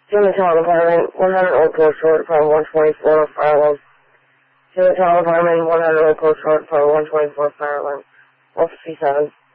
Hematology Department, 100 Old Coast Road, Apartment 124, Fireland. Hematology Department, 100 Old Coast Road, Apartment 124, Fireland. 157.